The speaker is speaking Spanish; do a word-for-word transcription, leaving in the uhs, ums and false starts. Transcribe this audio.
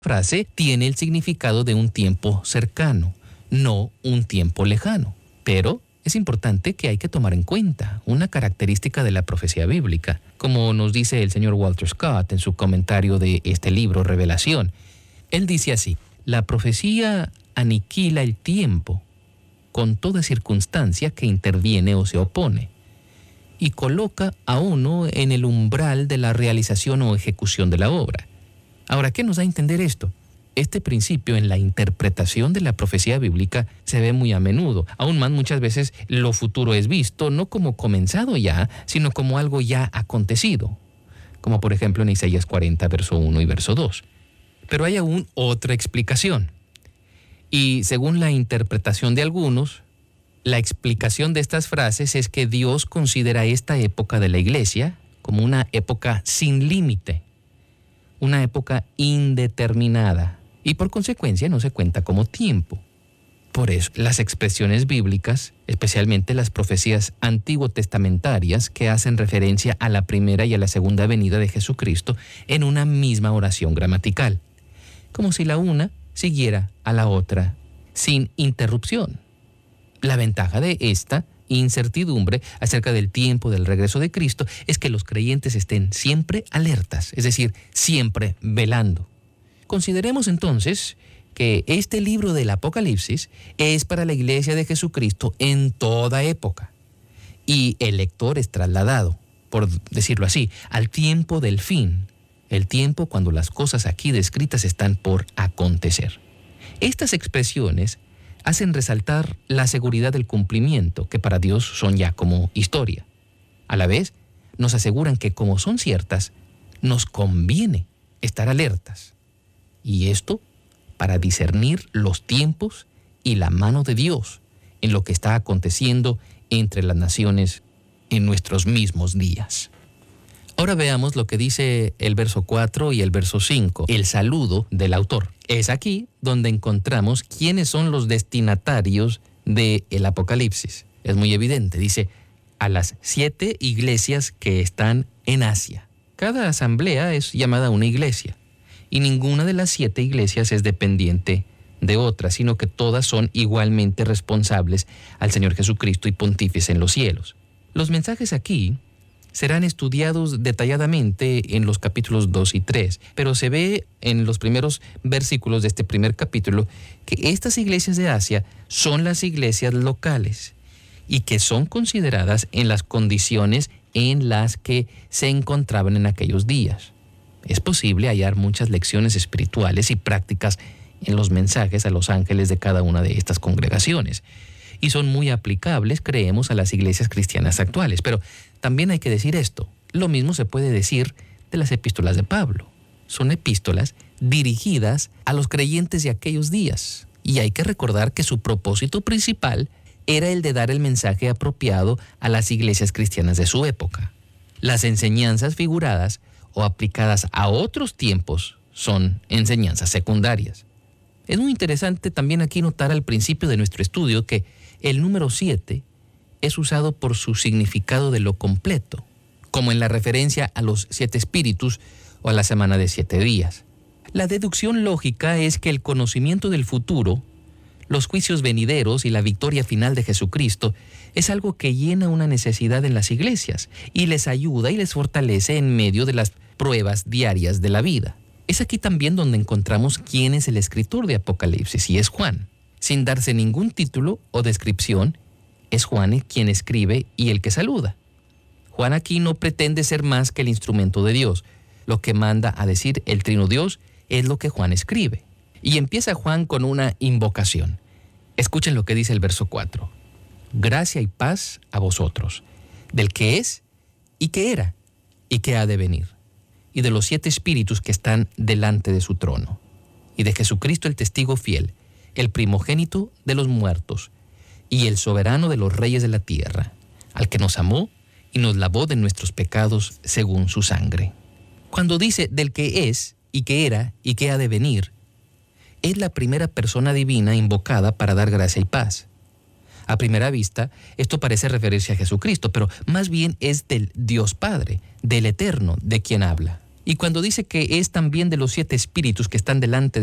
frase tiene el significado de un tiempo cercano, no un tiempo lejano. Pero es importante que hay que tomar en cuenta una característica de la profecía bíblica, como nos dice el señor Walter Scott en su comentario de este libro, Revelación. Él dice así: la profecía aniquila el tiempo con toda circunstancia que interviene o se opone, y coloca a uno en el umbral de la realización o ejecución de la obra. Ahora, ¿qué nos da a entender esto? Este principio en la interpretación de la profecía bíblica se ve muy a menudo. Aún más, muchas veces lo futuro es visto no como comenzado ya, sino como algo ya acontecido, como por ejemplo en Isaías cuarenta, verso uno y verso dos. Pero hay aún otra explicación. Y según la interpretación de algunos, la explicación de estas frases es que Dios considera esta época de la iglesia como una época sin límite, una época indeterminada, y por consecuencia no se cuenta como tiempo. Por eso, las expresiones bíblicas, especialmente las profecías antiguo-testamentarias que hacen referencia a la primera y a la segunda venida de Jesucristo en una misma oración gramatical, como si la una siguiera a la otra sin interrupción. La ventaja de esta incertidumbre acerca del tiempo del regreso de Cristo es que los creyentes estén siempre alertas, es decir, siempre velando. Consideremos entonces que este libro del Apocalipsis es para la iglesia de Jesucristo en toda época, y el lector es trasladado, por decirlo así, al tiempo del fin, el tiempo cuando las cosas aquí descritas están por acontecer. Estas expresiones hacen resaltar la seguridad del cumplimiento, que para Dios son ya como historia. A la vez, nos aseguran que como son ciertas, nos conviene estar alertas. Y esto para discernir los tiempos y la mano de Dios en lo que está aconteciendo entre las naciones en nuestros mismos días. Ahora veamos lo que dice el verso cuatro y el verso cinco, el saludo del autor. Es aquí donde encontramos quiénes son los destinatarios del Apocalipsis. Es muy evidente, dice, a las siete iglesias que están en Asia. Cada asamblea es llamada una iglesia, y ninguna de las siete iglesias es dependiente de otra, sino que todas son igualmente responsables al Señor Jesucristo y pontífice en los cielos. Los mensajes aquí serán estudiados detalladamente en los capítulos dos y tres, pero se ve en los primeros versículos de este primer capítulo que estas iglesias de Asia son las iglesias locales y que son consideradas en las condiciones en las que se encontraban en aquellos días. Es posible hallar muchas lecciones espirituales y prácticas en los mensajes a los ángeles de cada una de estas congregaciones, y son muy aplicables, creemos, a las iglesias cristianas actuales. Pero también hay que decir esto: lo mismo se puede decir de las epístolas de Pablo. Son epístolas dirigidas a los creyentes de aquellos días, y hay que recordar que su propósito principal era el de dar el mensaje apropiado a las iglesias cristianas de su época. Las enseñanzas figuradas o aplicadas a otros tiempos son enseñanzas secundarias. Es muy interesante también aquí notar al principio de nuestro estudio que el número siete es usado por su significado de lo completo, como en la referencia a los siete espíritus o a la semana de siete días. La deducción lógica es que el conocimiento del futuro, los juicios venideros y la victoria final de Jesucristo es algo que llena una necesidad en las iglesias y les ayuda y les fortalece en medio de las pruebas diarias de la vida. Es aquí también donde encontramos quién es el escritor de Apocalipsis, y es Juan. Sin darse ningún título o descripción, es Juan quien escribe y el que saluda. Juan aquí no pretende ser más que el instrumento de Dios. Lo que manda a decir el Trino Dios es lo que Juan escribe. Y empieza Juan con una invocación. Escuchen lo que dice el verso cuatro. Gracia y paz a vosotros, del que es y que era y que ha de venir, y de los siete espíritus que están delante de su trono, y de Jesucristo el testigo fiel, el primogénito de los muertos, y el soberano de los reyes de la tierra, al que nos amó y nos lavó de nuestros pecados según su sangre. Cuando dice del que es y que era y que ha de venir, es la primera persona divina invocada para dar gracia y paz. A primera vista, esto parece referirse a Jesucristo, pero más bien es del Dios Padre, del Eterno, de quien habla. Y cuando dice que es también de los siete espíritus que están delante